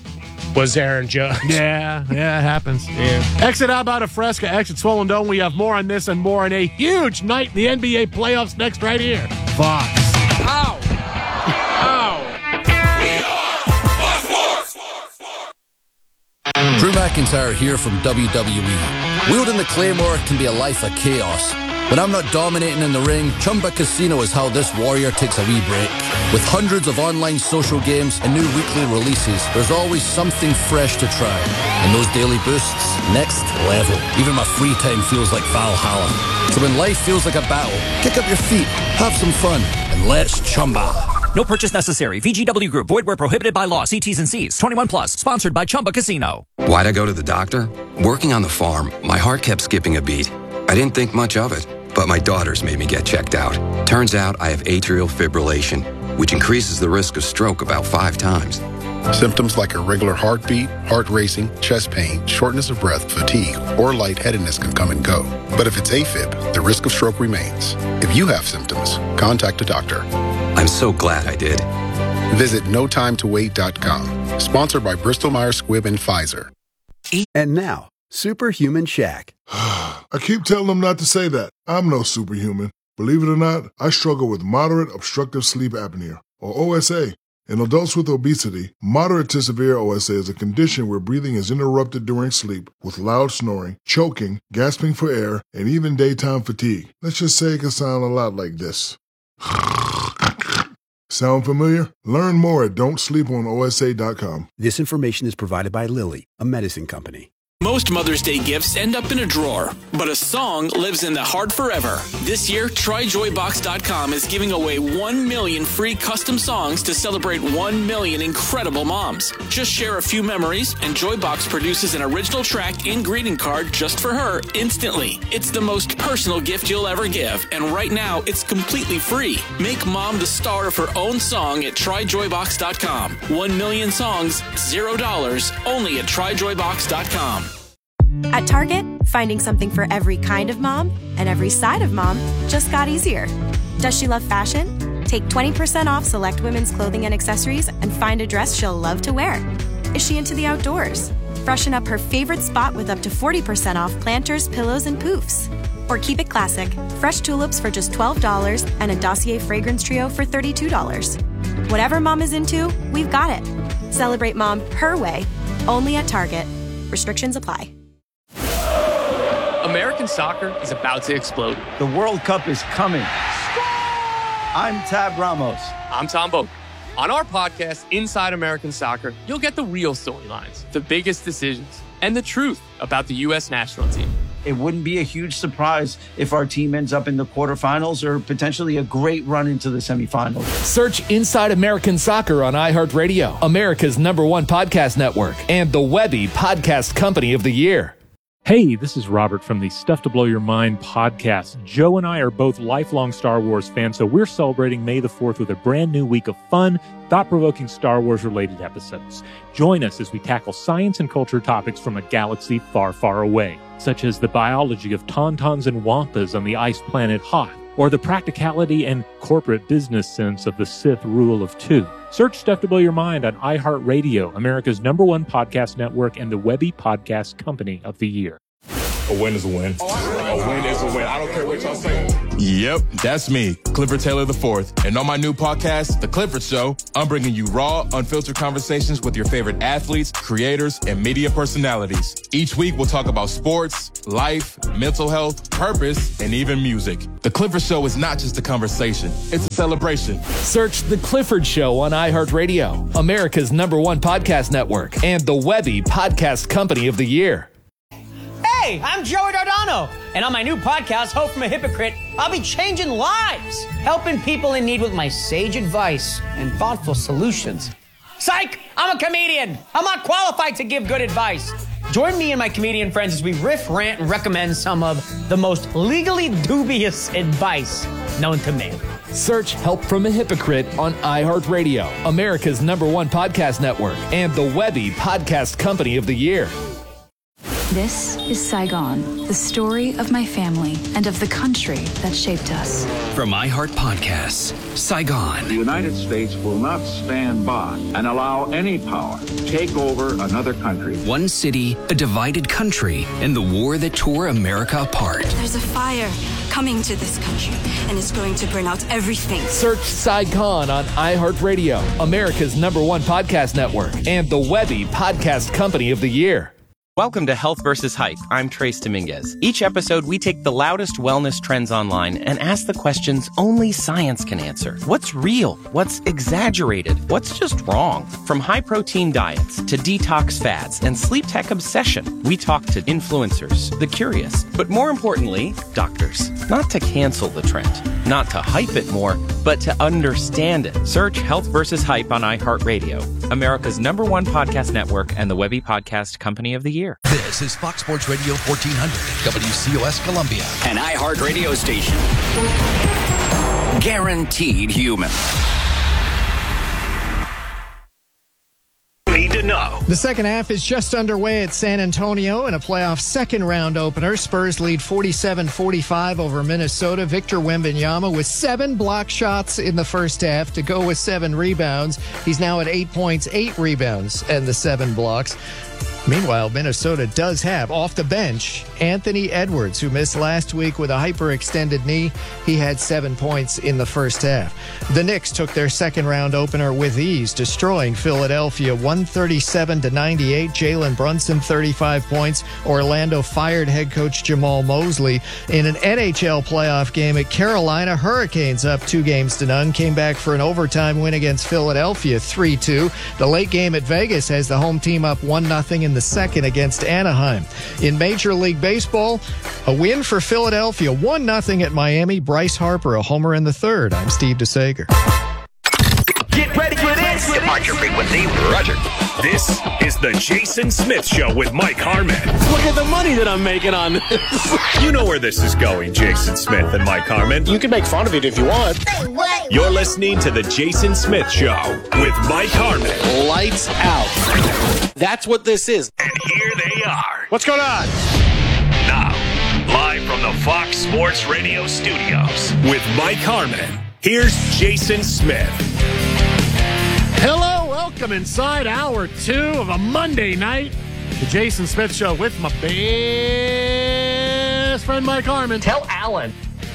S5: was Aaron Judge.
S1: Yeah, yeah, it happens.
S5: Yeah.
S1: Exit out about a Fresca, exit Swollen Dome. We have more on this and more on a huge night in the N B A playoffs next right here. Fox.
S28: Ow! Ow!
S4: Drew McIntyre here from W W E. Wielding the Claymore can be a life of chaos. When I'm not dominating in the ring, Chumba Casino is how this warrior takes a wee break. With hundreds of online social games and new weekly releases, there's always something fresh to try. And those daily boosts, next level. Even my free time feels like Valhalla. So when life feels like a battle, kick up your feet, have some fun, and let's Chumba.
S6: No purchase necessary. V G W Group. Void where prohibited by law. See T's and C's. twenty-one plus. Sponsored by Chumba Casino.
S23: Why'd I go to the doctor? Working on the farm, my heart kept skipping a beat. I didn't think much of it, but my daughters made me get checked out. Turns out I have atrial fibrillation, which increases the risk of stroke about five times.
S8: Symptoms like irregular heartbeat, heart racing, chest pain, shortness of breath, fatigue, or lightheadedness can come and go. But if it's AFib, the risk of stroke remains. If you have symptoms, contact a doctor.
S23: I'm so glad I did.
S8: Visit no time to wait dot com. Sponsored by Bristol Myers Squibb and Pfizer.
S9: And now, Superhuman Shaq.
S10: I keep telling them not to say that. I'm no superhuman. Believe it or not, I struggle with moderate obstructive sleep apnea, or O S A. In adults with obesity, moderate to severe O S A is a condition where breathing is interrupted during sleep with loud snoring, choking, gasping for air, and even daytime fatigue. Let's just say it can sound a lot like this. Sound familiar? Learn more at don't sleep on O S A dot com.
S9: This information is provided by Lilly, a medicine company.
S14: Most Mother's Day gifts end up in a drawer, but a song lives in the heart forever. This year, try joy box dot com is giving away one million free custom songs to celebrate one million incredible moms. Just share a few memories, and Joybox produces an original track and greeting card just for her instantly. It's the most personal gift you'll ever give, and right now, it's completely free. Make mom the star of her own song at try joy box dot com. One million songs, zero dollars, only at try joy box dot com.
S15: At Target, finding something for every kind of mom and every side of mom just got easier. Does she love fashion? Take twenty percent off select women's clothing and accessories and find a dress she'll love to wear. Is she into the outdoors? Freshen up her favorite spot with up to forty percent off planters, pillows, and poofs. Or keep it classic, fresh tulips for just twelve dollars and a Dossier fragrance trio for thirty-two dollars. Whatever mom is into, we've got it. Celebrate mom her way, only at Target. Restrictions apply.
S3: American soccer is about to explode.
S12: The World Cup is coming. I'm Tab Ramos.
S3: I'm Tom Boak. On our podcast, Inside American Soccer, you'll get the real storylines, the biggest decisions, and the truth about the U S national team.
S12: It wouldn't be a huge surprise if our team ends up in the quarterfinals or potentially a great run into the semifinals.
S19: Search Inside American Soccer on iHeartRadio, America's number one podcast network, and the Webby Podcast Company of the Year.
S13: Hey, this is Robert from the Stuff to Blow Your Mind podcast. Joe and I are both lifelong Star Wars fans, so we're celebrating May the fourth with a brand new week of fun, thought-provoking Star Wars-related episodes. Join us as we tackle science and culture topics from a galaxy far, far away, such as the biology of tauntauns and wampas on the ice planet Hoth, or the practicality and corporate business sense of the Sith rule of two. Search Stuff to Blow Your Mind on iHeartRadio, America's number one podcast network and the Webby Podcast Company of the Year.
S16: A win is a win. A win is a win. I don't care what y'all say. Yep, that's me, Clifford Taylor the fourth. And on my new podcast, The Clifford Show, I'm bringing you raw, unfiltered conversations with your favorite athletes, creators, and media personalities. Each week, we'll talk about sports, life, mental health, purpose, and even music. The Clifford Show is not just a conversation. It's a celebration.
S19: Search The Clifford Show on iHeartRadio, America's number one podcast network, and the Webby Podcast Company of the Year.
S26: Hey, I'm Joey Dardano, and on my new podcast, Hope from a Hypocrite, I'll be changing lives, helping people in need with my sage advice and thoughtful solutions. Psych! I'm a comedian. I'm not qualified to give good advice. Join me and my comedian friends as we riff, rant, and recommend some of the most legally dubious advice known to man.
S19: Search Help from a Hypocrite on iHeartRadio, America's number one podcast network, and the Webby Podcast Company of the Year.
S22: This is Saigon, the story of my family and of the country that shaped us.
S23: From iHeart Podcasts, Saigon.
S24: The United States will not stand by and allow any power to take over another country.
S23: One city, a divided country, and the war that tore America apart.
S25: There's a fire coming to this country, and it's going to burn out everything.
S19: Search Saigon on iHeartRadio, America's number one podcast network, and the Webby Podcast Company of the Year.
S2: Welcome to Health versus Hype. I'm Trace Dominguez. Each episode, we take the loudest wellness trends online and ask the questions only science can answer. What's real? What's exaggerated? What's just wrong? From high-protein diets to detox fads and sleep tech obsession, we talk to influencers, the curious, but more importantly, doctors. Not to cancel the trend, not to hype it more, but to understand it. Search Health versus Hype on iHeartRadio, America's number one podcast network and the Webby Podcast Company of the Year.
S17: This is Fox Sports Radio fourteen hundred, W C O S Columbia.
S6: An iHeart radio station. Guaranteed human.
S7: Need to know.
S18: The second half is just underway at San Antonio in a playoff second round opener. Spurs lead forty-seven forty-five over Minnesota. Victor Wembanyama with seven block shots in the first half to go with seven rebounds. He's now at eight points, eight rebounds, and the seven blocks. Meanwhile, Minnesota does have off the bench Anthony Edwards, who missed last week with a hyperextended knee. He had seven points in the first half. The Knicks took their second round opener with ease, destroying Philadelphia one thirty-seven to ninety-eight. Jalen Brunson, thirty-five points. Orlando fired head coach Jamal Mosley. In an N H L playoff game at Carolina, Hurricanes up two games to none, came back for an overtime win against Philadelphia three two. The late game at Vegas has the home team up one nothing in the second against Anaheim. In Major League Baseball, a win for Philadelphia, one nothing at Miami. Bryce Harper, a homer in the third. I'm Steve DeSager.
S7: Get ready for this. Departure frequency, Roger. This is the Jason Smith Show with Mike Harmon.
S1: Look at the money that I'm making on this.
S7: You know where this is going, Jason Smith and Mike Harmon.
S1: You can make fun of it if you want.
S7: You're listening to the Jason Smith Show with Mike Harmon.
S1: Lights out. That's what this is.
S7: And here they are.
S1: What's going on?
S7: Now, live from the Fox Sports Radio studios with Mike Harmon. Here's Jason Smith.
S1: Hello, welcome inside hour two of a Monday night. The Jason Smith Show with my best friend Mike Harmon.
S4: Tell Alan.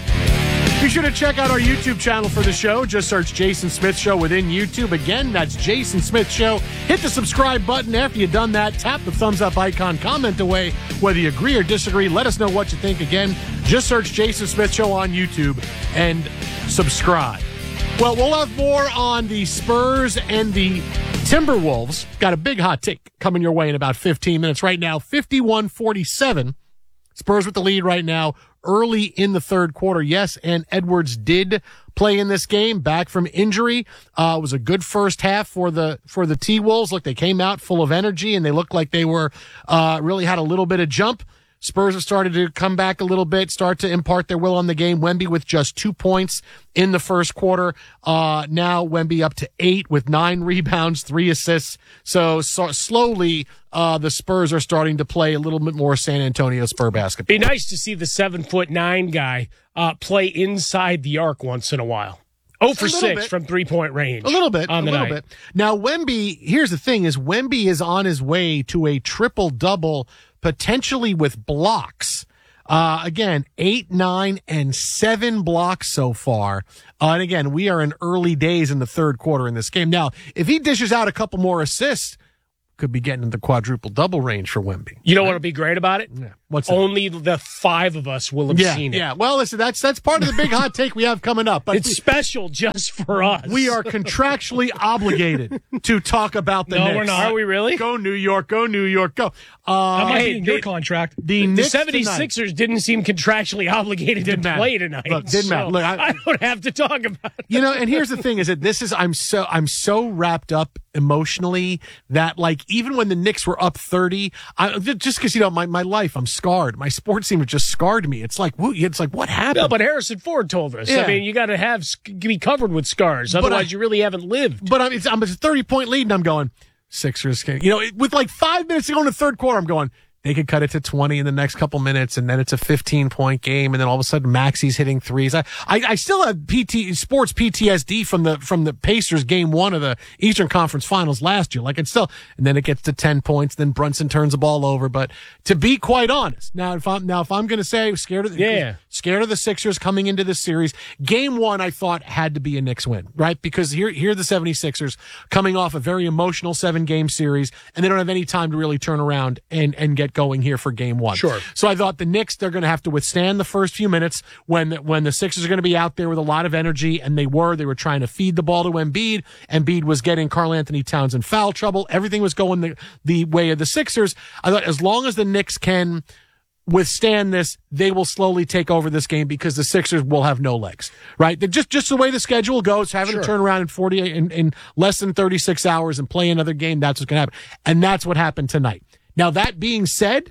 S1: Be sure to check out our YouTube channel for the show. Just search Jason Smith Show within YouTube. Again, that's Jason Smith Show. Hit the subscribe button. After you've done that, tap the thumbs up icon. Comment away whether you agree or disagree. Let us know what you think. Again, just search Jason Smith Show on YouTube and subscribe. Well, we'll have more on the Spurs and the Timberwolves. Got a big hot take coming your way in about fifteen minutes. Right now, fifty-one forty-seven. Spurs with the lead right now, early in the third quarter. Yes, and Edwards did play in this game, back from injury. Uh, it was a good first half for the for the T-Wolves. Look, they came out full of energy, and they looked like they were uh, really had a little bit of jump. Spurs have started to come back a little bit, start to impart their will on the game. Wemby with just two points in the first quarter. Uh, now Wemby up to eight with nine rebounds, three assists. So, so slowly, uh, the Spurs are starting to play a little bit more San Antonio Spur basketball.
S4: Be nice to see the seven foot nine guy, uh, play inside the arc once in a while. Oh for six bit. From three point range.
S1: A little bit,
S4: on
S1: a
S4: the
S1: little
S4: night.
S1: bit. Now Wemby, here's the thing is Wemby is on his way to a triple double, potentially with blocks. Uh, again, eight, nine, and seven blocks so far. Uh, and again, we are in early days in the third quarter in this game. Now, if he dishes out a couple more assists, could be getting into quadruple double range for Wemby.
S4: You know what would be great about it?
S1: Yeah. What's that?
S4: Only the five of us will have
S1: yeah,
S4: seen it.
S1: Yeah, well, listen, that's that's part of the big hot take we have coming up. But
S4: it's we, special just for us.
S1: We are contractually obligated to talk about the
S4: no,
S1: Knicks.
S4: No, we're not. Are we really?
S1: Go New York, go New York, go. Uh,
S4: That might
S1: hey,
S4: be in your contract.
S1: The,
S4: the
S1: Knicks
S4: seventy-sixers
S1: tonight.
S4: didn't seem contractually obligated
S1: didn't
S4: to
S1: matter.
S4: play tonight.
S1: Look, didn't
S4: so
S1: matter. Look, I,
S4: I don't have to talk about it.
S1: You know, and here's the thing is that this is, I'm so, I'm so wrapped up emotionally that like, even when the Knicks were up thirty, I, just cause you know, my, my life, I'm scarred. My sports team just scarred me. It's like, it's like, what happened?
S4: No, but Harrison Ford told us.
S1: Yeah.
S4: I mean, you got to have, be covered with scars. Otherwise, I, you really haven't lived.
S1: But I'm, it's, I'm a thirty point lead and I'm going, Sixers can, you know, with like five minutes to go in the third quarter, I'm going, they could cut it to twenty in the next couple minutes, and then it's a fifteen-point game, and then all of a sudden Maxi's hitting threes. I, I, I still have P T sports P T S D from the from the Pacers game one of the Eastern Conference Finals last year. Like it's still, and then it gets to ten points, then Brunson turns the ball over. But to be quite honest, now if I'm now if I'm going to say scared of the,
S4: yeah.
S1: scared of the Sixers coming into this series, game one I thought had to be a Knicks win, right? Because here here are the seventy-sixers coming off a very emotional seven game series, and they don't have any time to really turn around and and get going here for game one.
S4: Sure.
S1: So I thought the Knicks, they're going to have to withstand the first few minutes when, when the Sixers are going to be out there with a lot of energy, and they were. They were trying to feed the ball to Embiid. Embiid was getting Karl Anthony Towns in foul trouble. Everything was going the, the way of the Sixers. I thought as long as the Knicks can withstand this, they will slowly take over this game because the Sixers will have no legs, right? They're just, just the way the schedule goes, having
S4: sure.
S1: to turn around in forty-eight, in, in less than thirty-six hours and play another game, that's what's going to happen. And that's what happened tonight. Now, that being said,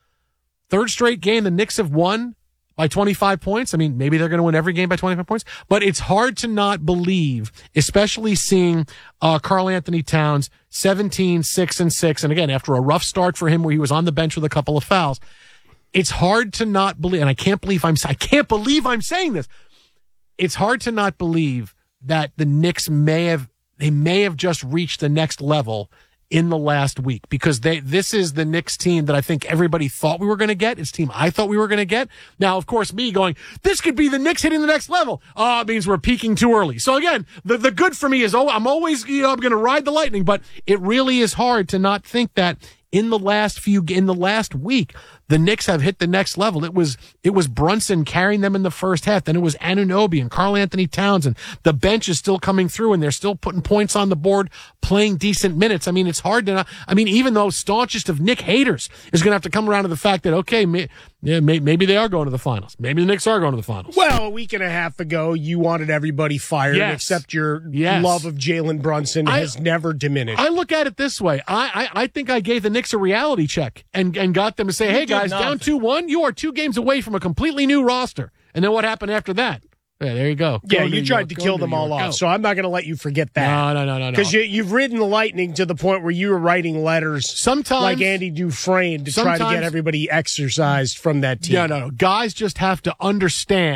S1: third straight game, the Knicks have won by twenty-five points. I mean, maybe they're going to win every game by twenty-five points, but it's hard to not believe, especially seeing uh Karl Anthony Towns seventeen, six, and six. And again, after a rough start for him where he was on the bench with a couple of fouls, it's hard to not believe, and I can't believe I'm, I can't believe I'm saying this. It's hard to not believe that the Knicks may have, they may have just reached the next level in the last week, because they, this is the Knicks team that I think everybody thought we were going to get. It's a team I thought we were going to get. Now, of course, me going, this could be the Knicks hitting the next level. Oh, it means we're peaking too early. So again, the, the good for me is, oh, I'm always, you know, I'm going to ride the lightning, but it really is hard to not think that in the last few, in the last week, the Knicks have hit the next level. It was, it was Brunson carrying them in the first half. Then it was Anunoby and Karl Anthony Towns, and the bench is still coming through, and they're still putting points on the board, playing decent minutes. I mean, it's hard to not, I mean, even though staunchest of Knick haters is going to have to come around to the fact that, okay, may, yeah, may, maybe they are going to the finals. Maybe the Knicks are going to the finals.
S4: Well, a week and a half ago, you wanted everybody fired,
S1: yes.
S4: except your
S1: yes.
S4: love of Jalen Brunson
S1: I,
S4: has never diminished.
S1: I look at it this way. I, I, I think I gave the Knicks a reality check and, and got them to say,
S4: you
S1: hey, guys,
S4: nothing.
S1: down two one, you are two games away from a completely new roster. And then what happened after that? Yeah, there you go.
S4: Yeah,
S1: go
S4: you
S1: New
S4: tried
S1: York,
S4: to
S1: go
S4: kill
S1: New
S4: them all
S1: York,
S4: off,
S1: go.
S4: so I'm not going to let you forget that.
S1: No, no, no, no, no.
S4: Because you, you've ridden the lightning to the point where you were writing letters
S1: sometimes,
S4: like Andy Dufresne to try to get everybody exercised from that team.
S1: Yeah, no, no. Guys just have to understand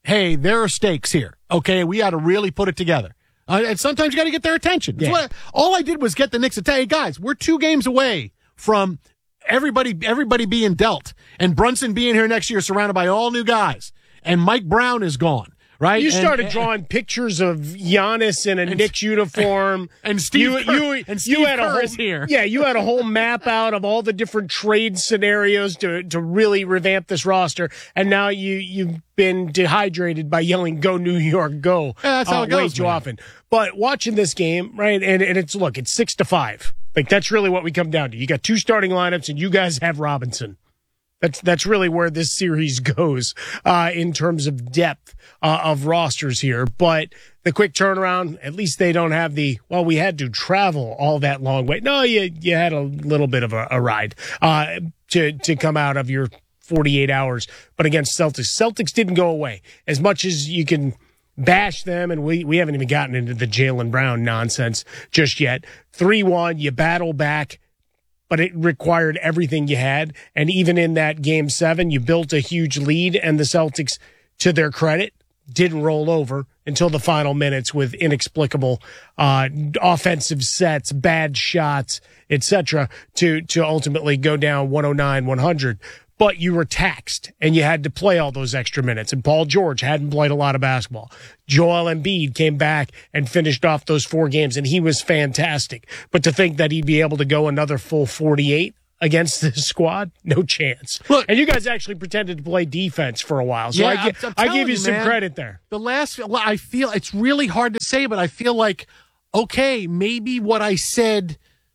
S1: hey, there are stakes here. Okay, we got to really put it together. Uh, and sometimes you got to get their attention. That's
S4: Yeah.
S1: what, all I did was get the Knicks to tell hey, guys, we're two games away from everybody everybody being dealt and Brunson being here next year surrounded by all new guys. And Mike Brown is gone, right?
S4: You
S1: And-
S4: started
S1: and,
S4: drawing pictures of Giannis in a Knicks uniform.
S1: And Steve
S4: you,
S1: Kerr,
S4: you,
S1: and Steve
S4: you had a
S1: Kerr
S4: whole,
S1: is here.
S4: Yeah, you had a whole map out of all the different trade scenarios to, to really revamp this roster. And now you, you've been dehydrated by yelling, go New York, go.
S1: Yeah, that's how
S4: uh,
S1: it goes,
S4: way too
S1: man.
S4: often. But watching this game, right, and, and it's, look, it's six to five. Like, that's really what we come down to. You got two starting lineups, and you guys have Robinson. That's that's really where this series goes uh, in terms of depth uh, of rosters here. But the quick turnaround, at least they don't have the, well, we had to travel all that long way. No, you you had a little bit of a, a ride uh, to, to come out of your forty-eight hours. But against Celtics, Celtics didn't go away. As much as you can bash them, and we, we haven't even gotten into the Jaylen Brown nonsense just yet. three one, you battle back. But it required everything you had. And even in that game seven, you built a huge lead, and the Celtics, to their credit, didn't roll over until the final minutes with inexplicable uh, offensive sets, bad shots, et cetera, to, to ultimately go down one oh nine one hundred. But you were taxed, and you had to play all those extra minutes. And Paul George hadn't played a lot of basketball. Joel Embiid came back and finished off those four games, and he was fantastic. But to think that he'd be able to go another full forty-eight against this squad, no chance. Look, and you guys actually pretended to play defense for a while, so
S1: Yeah,
S4: I,
S1: I'm-
S4: gi-
S1: I'm
S4: I
S1: telling
S4: give you
S1: you,
S4: some
S1: man.
S4: credit there.
S1: The last, well, I feel it's really hard to say, but I feel like, okay, maybe what I said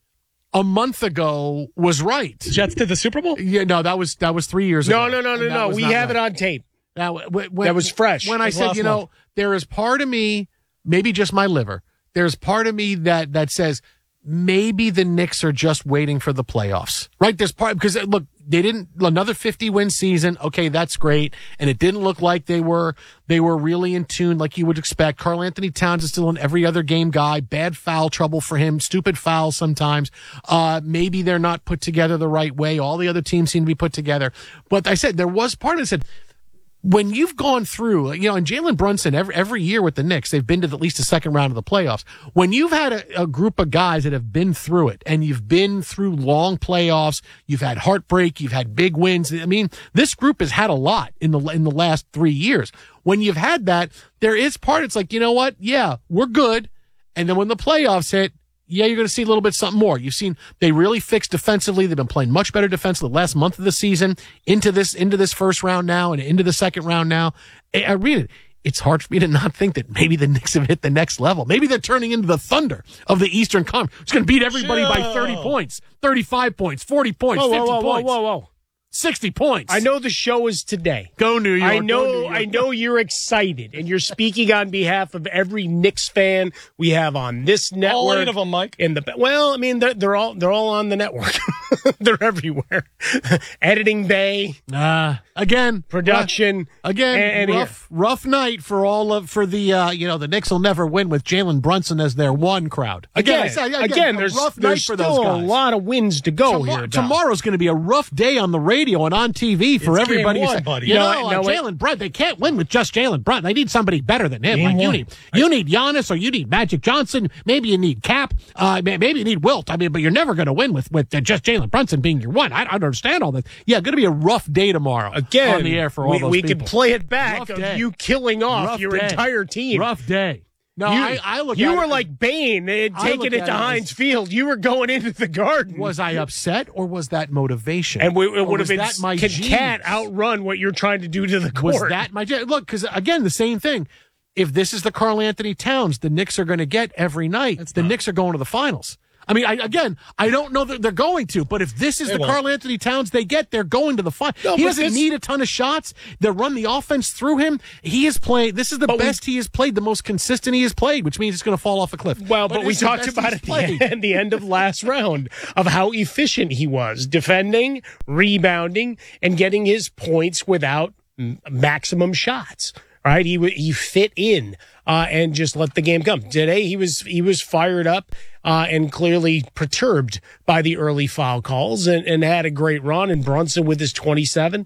S1: a month ago was right.
S4: Jets to the Super Bowl?
S1: Yeah, no, that was that was three years
S4: No,
S1: ago.
S4: no, no, no,
S1: And that
S4: no.
S1: was
S4: We
S1: not
S4: have
S1: right.
S4: it on tape.
S1: Now, when, when-
S4: That was fresh.
S1: When
S4: It
S1: I
S4: was
S1: said,
S4: last
S1: you know,
S4: month.
S1: there is part of me, maybe just my liver, there's part of me that that says maybe the Knicks are just waiting for the playoffs, right? There's part because look, they didn't another fifty win season. Okay, that's great, and it didn't look like they were they were really in tune like you would expect. Karl Anthony Towns is still an every other game guy. Bad foul trouble for him. Stupid fouls sometimes. Uh, maybe they're not put together the right way. All the other teams seem to be put together. But I said there was part of it that said, when you've gone through, you know, and Jalen Brunson, every, every year with the Knicks, they've been to at least the second round of the playoffs. When you've had a, a group of guys that have been through it and you've been through long playoffs, you've had heartbreak, you've had big wins. I mean, this group has had a lot in the, in the last three years. When you've had that, there is part, it's like, you know what? Yeah, we're good. And then when the playoffs hit, yeah, you're going to see a little bit something more. You've seen they really fixed defensively. They've been playing much better defense the last month of the season into this into this first round now and into the second round now. I, I read it. It's hard for me to not think that maybe the Knicks have hit the next level. Maybe they're turning into the Thunder of the Eastern Conference. It's going to beat everybody by thirty points, thirty-five points, forty points,
S4: Whoa, whoa,
S1: fifty
S4: whoa, whoa,
S1: points,
S4: whoa, whoa.
S1: sixty points.
S4: I know the show is today.
S1: Go New York.
S4: I
S1: Go
S4: know
S1: New York.
S4: I know you're excited, and you're speaking on behalf of every Knicks fan we have on this network.
S5: All eight of them, Mike.
S4: In the well, I mean they're, they're all they're all on the network. They're everywhere. Editing bay,
S1: uh, again,
S4: production,
S1: again,
S4: and, and
S1: rough rough night for all of for the uh, you know the Knicks will never win with Jalen Brunson as their one crowd.
S4: Again,
S1: I say,
S4: again,
S1: again, a
S4: there's,
S1: rough
S4: there's
S1: night for
S4: still
S1: those guys.
S4: a lot of wins to go
S1: Tomorrow,
S4: here. Dom.
S1: tomorrow's going to be a rough day on the radio and on T V for
S5: It's game
S1: everybody.
S5: one,
S1: to say,
S5: buddy.
S1: You
S4: No,
S1: know,
S4: no,
S1: uh,
S4: wait.
S1: Jalen Brunson. They can't win with just Jalen Brunson. They need somebody better than him.
S5: Game
S1: Like you
S5: one.
S1: need, you need Giannis or you need Magic Johnson. Maybe you need Cap. Uh, may- maybe you need Wilt. I mean, but you're never going to win with with uh, just Jalen Brunson being your one. I, I don't understand all this. Yeah, going to be a rough day tomorrow.
S4: Again,
S1: on the air for all
S4: we,
S1: those
S4: we
S1: people.
S4: can play it back
S1: Rough
S4: of
S1: day.
S4: you killing off
S1: Rough
S4: your
S1: day.
S4: entire team.
S1: Rough day. No,
S4: you,
S1: I, I look.
S4: You
S1: at
S4: were
S1: it,
S4: like Bane, eh,
S1: I
S4: taking
S1: look
S4: it
S1: at
S4: to
S1: it as-
S4: Heinz Field. You were going into the garden.
S1: Was I upset or was that motivation?
S4: And we,
S1: Or
S4: it would
S1: was
S4: have been
S1: that my
S4: can
S1: genius?
S4: Cat outrun what you're trying to do to the court.
S1: Was that my look? Because again, the same thing. If this is the Karl Anthony Towns the Knicks are going to get every night, the Knicks are going to the finals. I mean, I, again, I don't know that they're going to, but if this is
S5: They
S1: the
S5: won't.
S1: Karl Anthony Towns they get, they're going to the final.
S5: No,
S1: he
S5: but
S1: doesn't
S5: this-
S1: need a ton of shots. They run the offense through him. He is playing. This is the
S4: But we-
S1: best he has played, the most consistent he has played, which means it's going to fall off a cliff.
S4: Well, but, we
S1: it's the
S4: talked
S1: best
S4: about
S1: he's
S4: it
S1: played.
S4: at the end of last round of how efficient he was defending, rebounding, and getting his points without m- maximum shots. Right? He w- he fit in uh, and just let the game come. Today he was he was fired up uh, and clearly perturbed by the early foul calls and, and had a great run. And Brunson with his twenty-seven.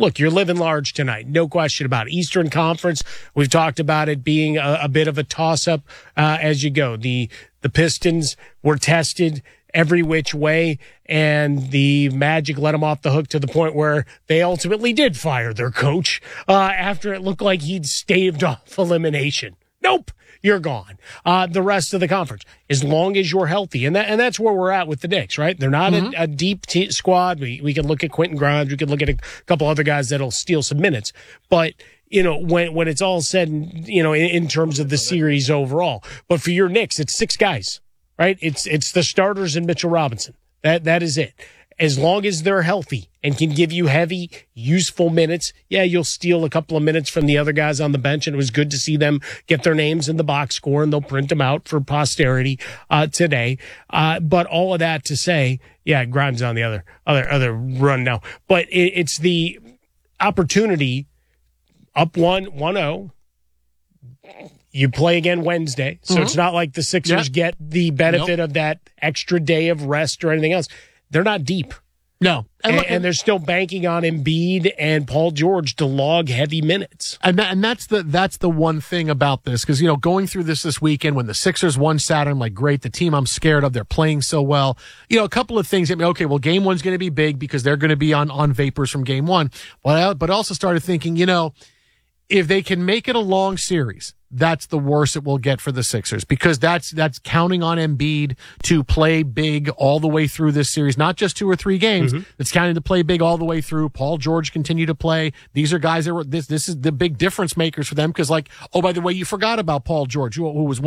S4: look, you're living large tonight. No question about it. Eastern Conference, we've talked about it being a, a bit of a toss-up uh, as you go. The the Pistons were tested every which way, and the Magic let them off the hook to the point where they ultimately did fire their coach uh, after it looked like he'd staved off elimination. Nope. You're gone. Uh, the rest of the conference, as long as you're healthy. And that, and that's where we're at with the Knicks, right? They're not mm-hmm. a, a deep t- squad. We, we can look at Quentin Grimes. We can look at a couple other guys that'll steal some minutes. But, you know, when, when it's all said, and, you know, in, in terms of the series overall, but for your Knicks, it's six guys, right? It's, it's the starters and Mitchell Robinson. That, that is it. As long as they're healthy and can give you heavy, useful minutes, yeah, you'll steal a couple of minutes from the other guys on the bench, and it was good to see them get their names in the box score, and they'll print them out for posterity uh, today. Uh, but all of that to say, yeah, Grimes on the other other other run now. But it, it's the opportunity up one, one oh. You play again Wednesday, so mm-hmm. it's not like the Sixers yep. get the benefit nope. of that extra day of rest or anything else. They're not deep.
S1: No.
S4: And, and, and they're still banking on Embiid and Paul George to log heavy minutes.
S1: And that, and that's the that's the one thing about this, because, you know, going through this this weekend when the Sixers won Saturday, I'm like, great, the team I'm scared of, they're playing so well. You know, a couple of things hit me. Okay, well, game one's going to be big because they're going to be on, on vapors from game one. But I, but also started thinking, you know, if they can make it a long series, that's the worst it will get for the Sixers, because that's that's counting on Embiid to play big all the way through this series, not just two or three games. Mm-hmm. It's counting to play big all the way through. Paul George continue to play. These are guys that were this this is the big difference makers for them, because, like, oh, by the way, you forgot about Paul George, who, who was one